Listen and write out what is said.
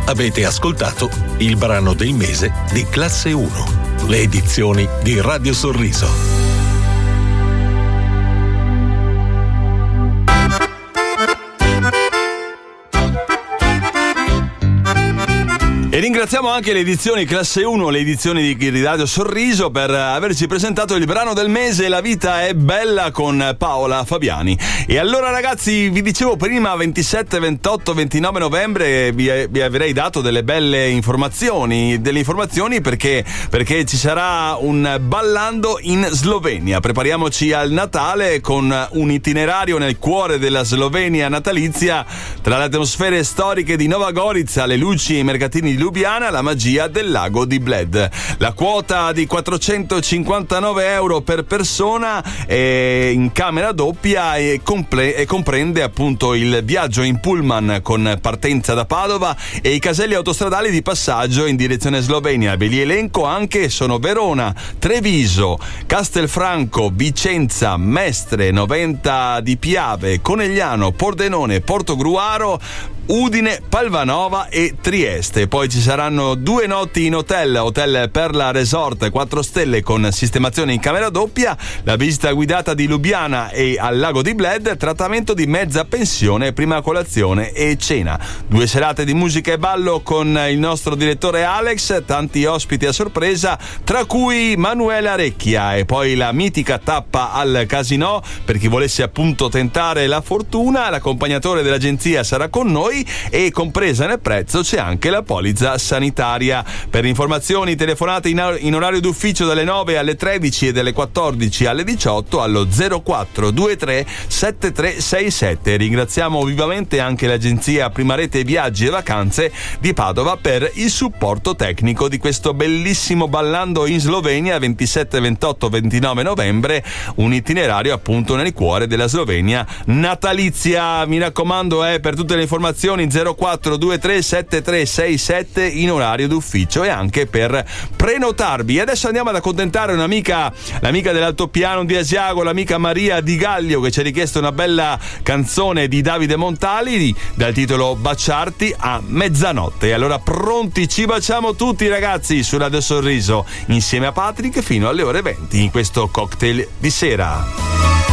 Avete ascoltato il brano del mese di Classe 1, le edizioni di Radio Sorriso. E ringraziamo anche le edizioni Classe 1, le edizioni di Radio Sorriso, per averci presentato il brano del mese La vita è bella con Paola Fabiani. E allora ragazzi, vi dicevo prima 27, 28, 29 novembre vi avrei dato delle belle informazioni, perché ci sarà un ballando in Slovenia. Prepariamoci al Natale con un itinerario nel cuore della Slovenia natalizia, tra le atmosfere storiche di Nova Gorica, le luci e i mercatini di Lubiana, la magia del lago di Bled. La quota di 459 euro per persona è in camera doppia e comprende appunto il viaggio in pullman con partenza da Padova e i caselli autostradali di passaggio in direzione Slovenia. Ve li elenco anche: sono Verona, Treviso, Castelfranco, Vicenza, Mestre, Noventa di Piave, Conegliano, Pordenone, Portogruaro, Udine, Palvanova e Trieste. Poi ci saranno 2 notti in hotel Perla Resort 4 stelle con sistemazione in camera doppia, la visita guidata di Lubiana e al lago di Bled, trattamento di mezza pensione, prima colazione e cena. 2 serate di musica e ballo con il nostro direttore Alex, tanti ospiti a sorpresa, tra cui Manuela Recchia, e poi la mitica tappa al Casinò per chi volesse appunto tentare la fortuna. L'accompagnatore dell'agenzia sarà con noi e compresa nel prezzo c'è anche la polizza sanitaria. Per informazioni telefonate in orario d'ufficio dalle 9 alle 13 e dalle 14 alle 18 allo 0423 7367. Ringraziamo vivamente anche l'agenzia Prima Rete Viaggi e Vacanze di Padova per il supporto tecnico di questo bellissimo ballando in Slovenia 27, 28, 29 novembre, un itinerario appunto nel cuore della Slovenia natalizia. Mi raccomando, per tutte le informazioni 0423 7367 in orario d'ufficio e anche per prenotarvi. E adesso andiamo ad accontentare l'amica dell'altopiano di Asiago, l'amica Maria Di Gaglio, che ci ha richiesto una bella canzone di Davide Montali dal titolo Baciarti a mezzanotte. E allora pronti, ci baciamo tutti ragazzi su Radio Sorriso insieme a Patrick fino alle ore 20 in questo cocktail di sera.